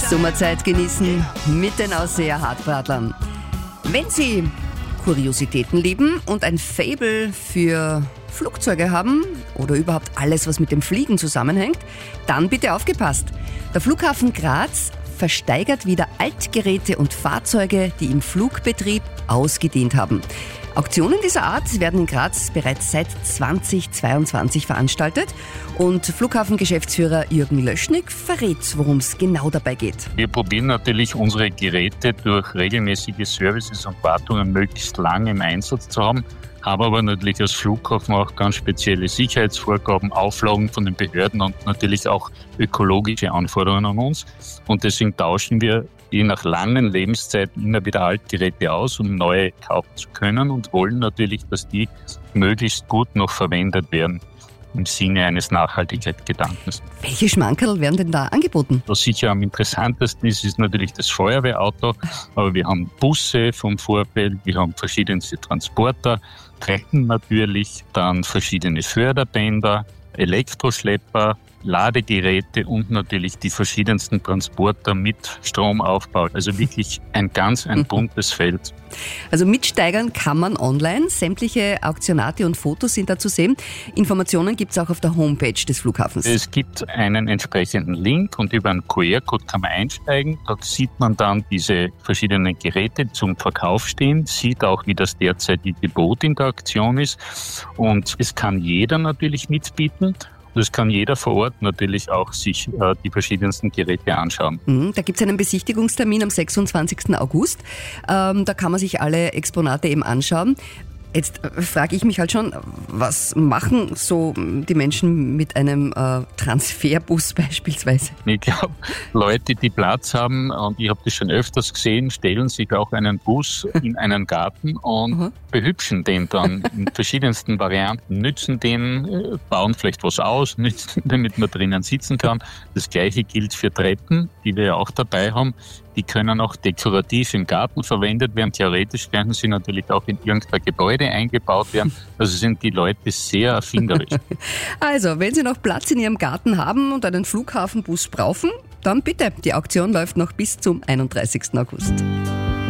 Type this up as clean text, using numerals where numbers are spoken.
Sommerzeit genießen mit den Ausseer Hartbradlern. Wenn Sie Kuriositäten lieben und ein Faible für Flugzeuge haben oder überhaupt alles, was mit dem Fliegen zusammenhängt, dann bitte aufgepasst. Der Flughafen Graz versteigert wieder Altgeräte und Fahrzeuge, die im Flugbetrieb ausgedient haben. Auktionen dieser Art werden in Graz bereits seit 2022 veranstaltet und Flughafengeschäftsführer Jürgen Löschnig verrät, worum es genau dabei geht. Wir probieren natürlich, unsere Geräte durch regelmäßige Services und Wartungen möglichst lange im Einsatz zu haben, haben aber natürlich als Flughafen auch ganz spezielle Sicherheitsvorgaben, Auflagen von den Behörden und natürlich auch ökologische Anforderungen an uns. Und deswegen tauschen wir je nach langen Lebenszeiten immer wieder Altgeräte aus, um neue kaufen zu können und wollen natürlich, dass die möglichst gut noch verwendet werden im Sinne eines Nachhaltigkeitsgedankens. Welche Schmankerl werden denn da angeboten? Was sicher am interessantesten ist natürlich das Feuerwehrauto, aber wir haben Busse vom Vorfeld, wir haben verschiedenste Transporter, Trecken natürlich, dann verschiedene Förderbänder, Elektroschlepper, Ladegeräte und natürlich die verschiedensten Transporter mit Stromaufbau. Also wirklich ein buntes Feld. Also mitsteigern kann man online. Sämtliche Auktionate und Fotos sind da zu sehen. Informationen gibt es auch auf der Homepage des Flughafens. Es gibt einen entsprechenden Link und über einen QR-Code kann man einsteigen. Dort sieht man dann diese verschiedenen Geräte zum Verkauf stehen, sieht auch, wie das derzeitige Gebot in der Auktion ist. Und es kann jeder natürlich mitbieten. Das kann jeder vor Ort natürlich auch sich die verschiedensten Geräte anschauen. Da gibt es einen Besichtigungstermin am 26. August. Da kann man sich alle Exponate eben anschauen. Jetzt frage ich mich halt schon, was machen so die Menschen mit einem Transferbus beispielsweise? Ich glaube, Leute, die Platz haben, und ich habe das schon öfters gesehen, stellen sich auch einen Bus in einen Garten und behübschen den dann in verschiedensten Varianten, nützen den, bauen vielleicht was aus, nützen, damit man drinnen sitzen kann. Das Gleiche gilt für Treppen, die wir ja auch dabei haben. Die können auch dekorativ im Garten verwendet werden. Theoretisch können sie natürlich auch in irgendein Gebäude eingebaut werden. Also sind die Leute sehr erfinderisch. Also, wenn Sie noch Platz in Ihrem Garten haben und einen Flughafenbus brauchen, dann bitte. Die Auktion läuft noch bis zum 31. August.